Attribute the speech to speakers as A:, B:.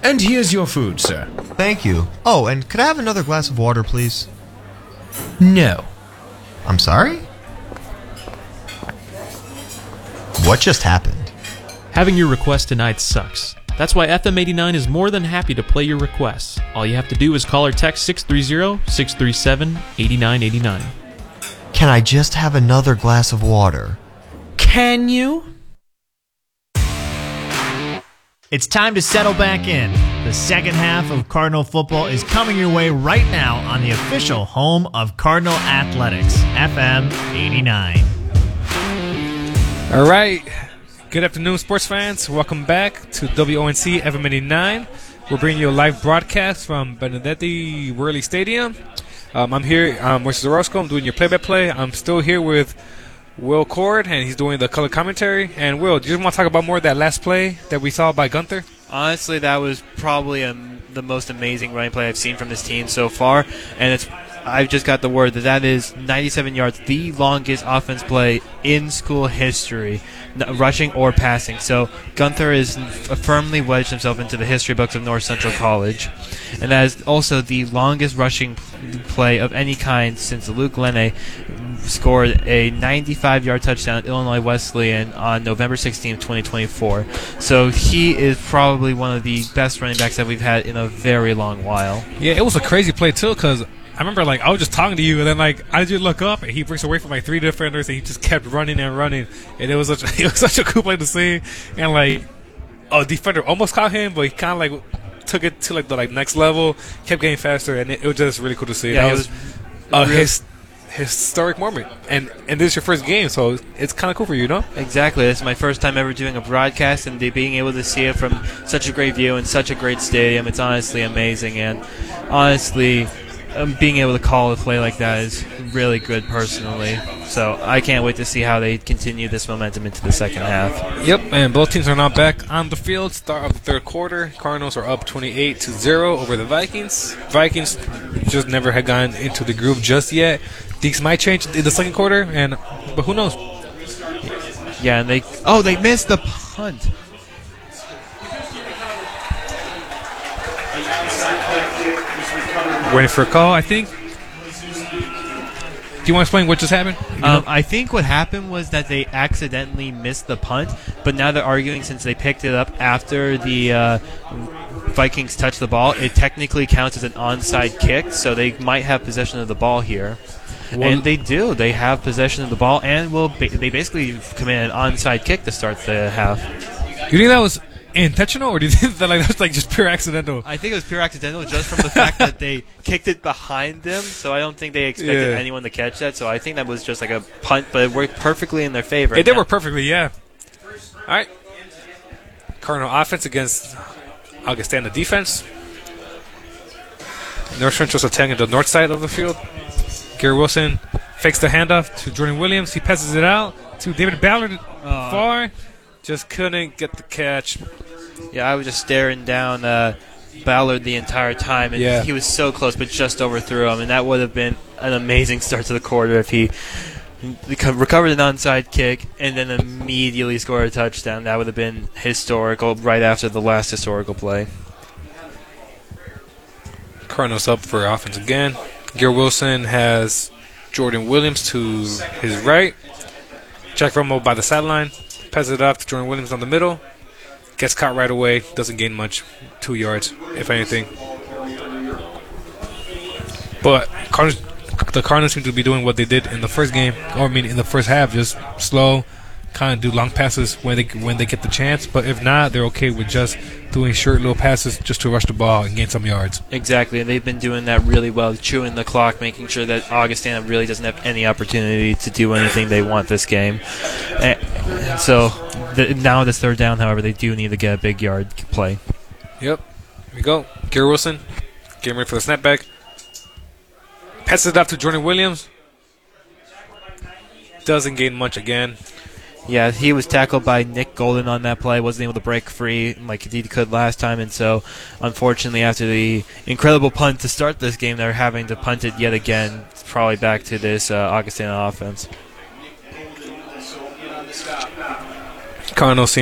A: And here's your food, sir.
B: Thank you. Oh, and could I have another glass of water, please?
A: No.
B: I'm sorry? What just happened?
C: Having your request denied sucks. That's why FM89 is more than happy to play your requests. All you have to do is call or text 630-637-8989.
B: Can I just have another glass of water?
A: Can you?
D: It's time to settle back in. The second half of Cardinal football is coming your way right now on the official home of Cardinal Athletics, FM 89.
E: All right. Good afternoon, sports fans. Welcome back to WONC FM 89. We're bringing you a live broadcast from Benedetti Worley Stadium. I'm here, Moises Orozco. I'm doing your play-by-play. I'm still here with Will Cord, and he's doing the color commentary. And Will, do you just want to talk about more of that last play that we saw by Gunther?
F: Honestly, that was probably the most amazing running play I've seen from this team so far, and I've just got the word that is 97 yards, the longest offense play in school history, rushing or passing. So Gunther is firmly wedged himself into the history books of North Central College, and that is also the longest rushing play of any kind since Luke Lene scored a 95-yard touchdown at Illinois Wesleyan on November 16, 2024. So he is probably one of the best running backs that we've had in a very long while.
E: Yeah, it was a crazy play, too, because I remember, I was just talking to you, and then, I just look up, and he breaks away from, 3 defenders, and he just kept running and running. And it was such a cool play to see. And, a defender almost caught him, but he kind of, took it to, the next level, kept getting faster, and it was just really cool to see.
F: Yeah,
E: that was a historic moment. And this is your first game, so it's kind of cool for you, no?
F: Exactly. This is my first time ever doing a broadcast, and being able to see it from such a great view and such a great stadium, it's honestly amazing. And honestly, being able to call a play like that is really good personally. So I can't wait to see how they continue this momentum into the second half.
E: Yep, and both teams are now back on the field. Start of the third quarter. Cardinals are up 28-0 over the Vikings. Vikings just never had gotten into the groove just yet. Things might change in the second quarter, but who knows?
F: Yeah, and they missed the punt.
E: Waiting for a call, I think. Do you want to explain what just happened?
F: I think what happened was that they accidentally missed the punt, but now they're arguing since they picked it up after the Vikings touched the ball, it technically counts as an onside kick, so they might have possession of the ball here. And they do. They have possession of the ball, and they basically commit an onside kick to start the half.
E: You think that was intentional, or do you think that that was just pure accidental?
F: I think it was pure accidental just from the fact that they kicked it behind them, so I don't think they expected anyone to catch that. So I think that was just a punt, but it worked perfectly in their favor.
E: It did work perfectly, yeah. All right. Cardinal offense against Augustana defense. North Central's attacking the north side of the field. Gary Wilson fakes the handoff to Jordan Williams. He passes it out to David Ballard far. Just couldn't get the catch.
F: Yeah, I was just staring down Ballard the entire time, and he was so close, but just overthrew him. And that would have been an amazing start to the quarter if he recovered an onside kick and then immediately scored a touchdown. That would have been historical right after the last historical play.
E: Cardinals up for offense again. Gary Wilson has Jordan Williams to his right. Jack Romo by the sideline. Passes it off to Jordan Williams on the middle. Gets caught right away. Doesn't gain much. 2 yards, if anything. But the Cardinals seem to be doing what they did in the first game. In the first half. Just slow. Kind of do long passes when they get the chance. But if not, they're okay with just doing short little passes just to rush the ball and gain some yards.
F: Exactly, and they've been doing that really well, chewing the clock, making sure that Augustana really doesn't have any opportunity to do anything they want this game. And so now this third down, however, they do need to get a big yard play.
E: Yep, here we go. Gary Wilson getting ready for the snapback. Passes it off to Jordan Williams. Doesn't gain much again.
F: Yeah, he was tackled by Nick Golden on that play. Wasn't able to break free like he could last time. And so, unfortunately, after the incredible punt to start this game, they're having to punt it yet again. It's probably back to this Augustana offense.
E: Cardinals